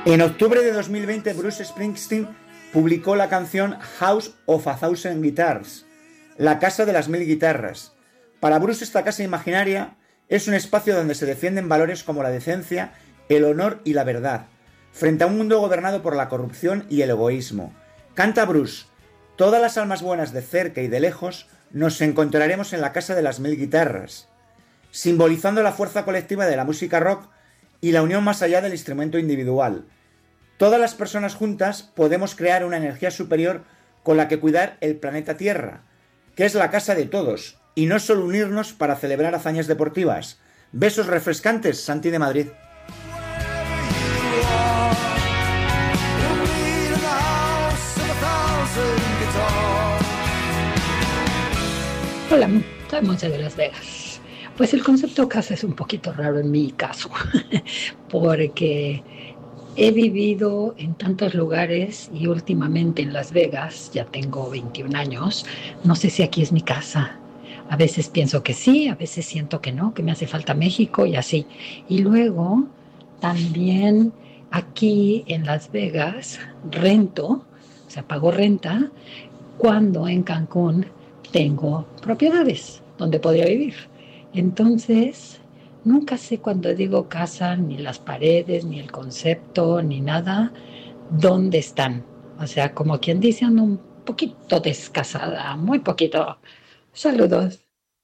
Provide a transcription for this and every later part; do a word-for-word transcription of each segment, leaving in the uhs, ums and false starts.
En octubre de dos mil veinte, Bruce Springsteen publicó la canción House of a Thousand Guitars, la casa de las mil guitarras. Para Bruce, esta casa imaginaria es un espacio donde se defienden valores como la decencia, el honor y la verdad, frente a un mundo gobernado por la corrupción y el egoísmo. Canta Bruce: todas las almas buenas de cerca y de lejos nos encontraremos en la casa de las mil guitarras, simbolizando la fuerza colectiva de la música rock y la unión más allá del instrumento individual. Todas las personas juntas podemos crear una energía superior con la que cuidar el planeta Tierra, que es la casa de todos, y no solo unirnos para celebrar hazañas deportivas. Besos refrescantes, Santi de Madrid. Hola, soy Monse de Las Vegas. Pues el concepto casa es un poquito raro en mi caso, porque he vivido en tantos lugares y últimamente en Las Vegas, ya tengo veintiún años, no sé si aquí es mi casa. A veces pienso que sí, a veces siento que no, que me hace falta México y así. Y luego también aquí en Las Vegas rento, o sea, pago renta, cuando en Cancún tengo propiedades donde podría vivir. Entonces, nunca sé cuando digo casa, ni las paredes, ni el concepto, ni nada, dónde están. O sea, como quien dice, ando un poquito descasada, muy poquito. Saludos.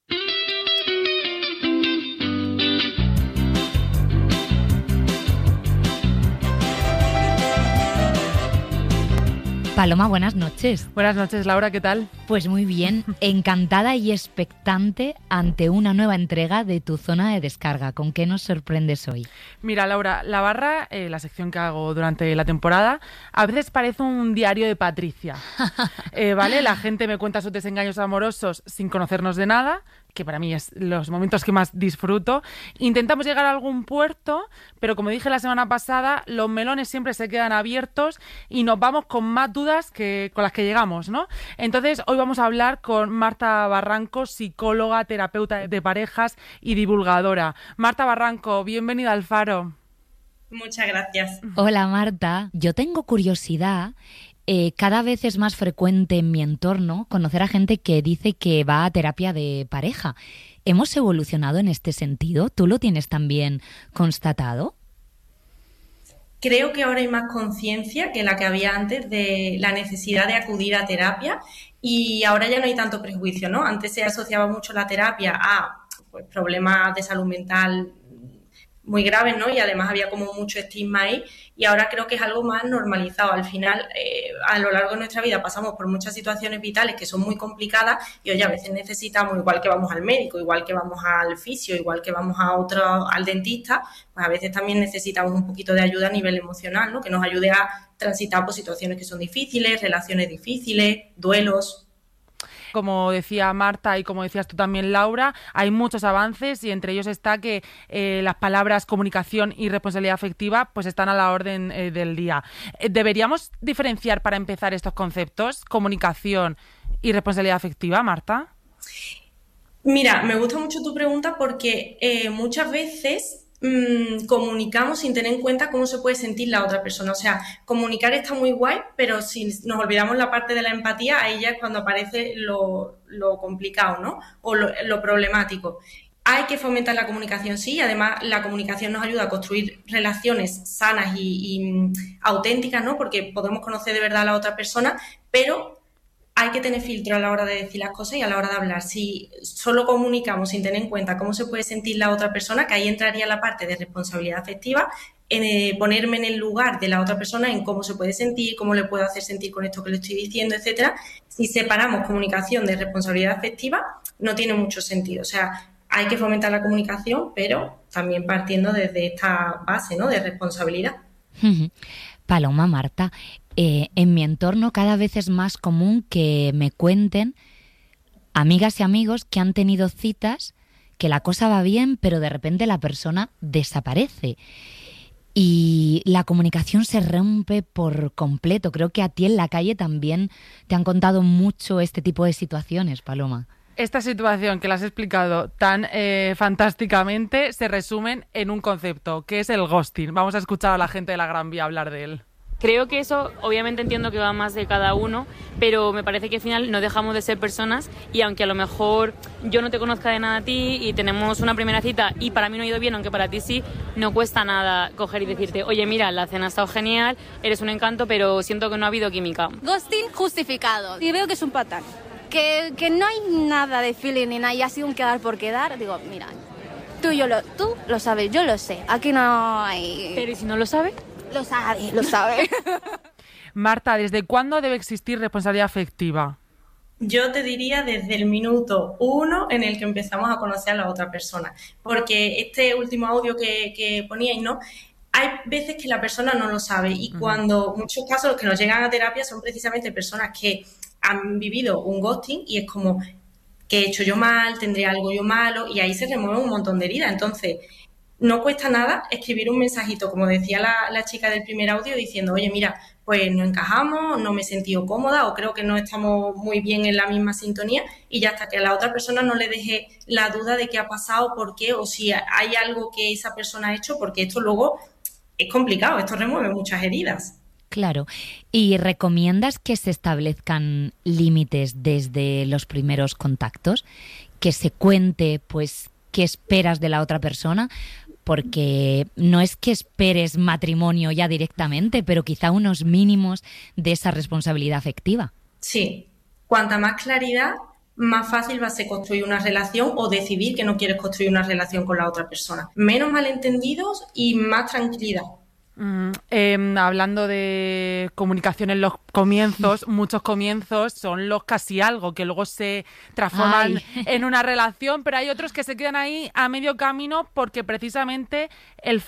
Paloma, buenas noches. Buenas noches, Laura, ¿qué tal? Pues muy bien, encantada y expectante ante una nueva entrega de Tu Zona de Descarga. ¿Con qué nos sorprendes hoy? Mira, Laura, La Barra, eh, la sección que hago durante la temporada, a veces parece un diario de Patricia. Eh, ¿vale? La gente me cuenta sus desengaños amorosos sin conocernos de nada, que para mí es los momentos que más disfruto. Intentamos llegar a algún puerto, pero como dije la semana pasada, los melones siempre se quedan abiertos y nos vamos con más dudas que con las que llegamos, ¿no? Entonces, hoy vamos a hablar con Marta Barranco, psicóloga, terapeuta de parejas y divulgadora. Marta Barranco, bienvenida al Faro. Muchas gracias. Hola, Marta. Yo tengo curiosidad. Eh, cada vez es más frecuente en mi entorno conocer a gente que dice que va a terapia de pareja. ¿Hemos evolucionado en este sentido? ¿Tú lo tienes también constatado? Creo que ahora hay más conciencia que la que había antes de la necesidad de acudir a terapia y ahora ya no hay tanto prejuicio, ¿no? Antes se asociaba mucho la terapia a pues, problemas de salud mental muy graves, ¿no? Y además había como mucho estigma ahí y ahora creo que es algo más normalizado. Al final, eh, a lo largo de nuestra vida pasamos por muchas situaciones vitales que son muy complicadas y oye, a veces necesitamos, igual que vamos al médico, igual que vamos al fisio, igual que vamos a otro, al dentista, pues a veces también necesitamos un poquito de ayuda a nivel emocional, ¿no? Que nos ayude a transitar por situaciones que son difíciles, relaciones difíciles, duelos. Como decía Marta y como decías tú también, Laura, hay muchos avances y entre ellos está que eh, las palabras comunicación y responsabilidad afectiva pues están a la orden eh, del día. Eh, ¿Deberíamos diferenciar para empezar estos conceptos, comunicación y responsabilidad afectiva, Marta? Mira, me gusta mucho tu pregunta porque eh, muchas veces mmm, comunicamos sin tener en cuenta cómo se puede sentir la otra persona. O sea, comunicar está muy guay, pero si nos olvidamos la parte de la empatía, ahí ya es cuando aparece lo, lo complicado, ¿no? O lo, lo problemático. Hay que fomentar la comunicación, sí, además la comunicación nos ayuda a construir relaciones sanas y, y auténticas, ¿no? Porque podemos conocer de verdad a la otra persona, pero hay que tener filtro a la hora de decir las cosas y a la hora de hablar. Si solo comunicamos sin tener en cuenta cómo se puede sentir la otra persona, que ahí entraría la parte de responsabilidad afectiva, en eh, ponerme en el lugar de la otra persona, en cómo se puede sentir, cómo le puedo hacer sentir con esto que le estoy diciendo, etcétera. Si separamos comunicación de responsabilidad afectiva, no tiene mucho sentido. O sea, hay que fomentar la comunicación, pero también partiendo desde esta base, ¿no?, de responsabilidad. Paloma, Marta, eh, en mi entorno cada vez es más común que me cuenten amigas y amigos que han tenido citas, que la cosa va bien, pero de repente la persona desaparece y la comunicación se rompe por completo. Creo que a ti en la calle también te han contado mucho este tipo de situaciones, Paloma. Esta situación que la has explicado tan eh, fantásticamente se resumen en un concepto, que es el ghosting. Vamos a escuchar a la gente de la Gran Vía hablar de él. Creo que eso, obviamente entiendo que va más de cada uno, pero me parece que al final no dejamos de ser personas y aunque a lo mejor yo no te conozca de nada a ti y tenemos una primera cita y para mí no ha ido bien, aunque para ti sí, no cuesta nada coger y decirte, oye, mira, la cena ha estado genial, eres un encanto, pero siento que no ha habido química. Ghosting justificado. Y veo que es un patán. Que, que no hay nada de feeling ni nada y ha sido un quedar por quedar. Digo, mira, tú, yo lo, tú lo sabes, yo lo sé. Aquí no hay... Pero ¿y si no lo sabe? Lo sabe, lo sabe. Marta, ¿desde cuándo debe existir responsabilidad afectiva? Yo te diría desde el minuto uno en el que empezamos a conocer a la otra persona. Porque este último audio que, que poníais, ¿no? Hay veces que la persona no lo sabe y uh-huh. cuando muchos casos los que nos llegan a terapia son precisamente personas que han vivido un ghosting y es como, ¿qué he hecho yo mal? ¿Tendré algo yo malo? Y ahí se remueven un montón de heridas. Entonces, no cuesta nada escribir un mensajito, como decía la, la chica del primer audio, diciendo, oye, mira, pues no encajamos, no me he sentido cómoda o creo que no estamos muy bien en la misma sintonía y ya hasta que a la otra persona no le deje la duda de qué ha pasado, por qué o si hay algo que esa persona ha hecho, porque esto luego es complicado, esto remueve muchas heridas. Claro. ¿Y recomiendas que se establezcan límites desde los primeros contactos? Que se cuente, pues, qué esperas de la otra persona, porque no es que esperes matrimonio ya directamente, pero quizá unos mínimos de esa responsabilidad afectiva. Sí, cuanta más claridad, más fácil va a ser construir una relación o decidir que no quieres construir una relación con la otra persona. Menos malentendidos y más tranquilidad. Mm, eh, hablando de comunicación en los comienzos, muchos comienzos son los casi algo, que luego se transforman Ay. en una relación, pero hay otros que se quedan ahí a medio camino porque precisamente el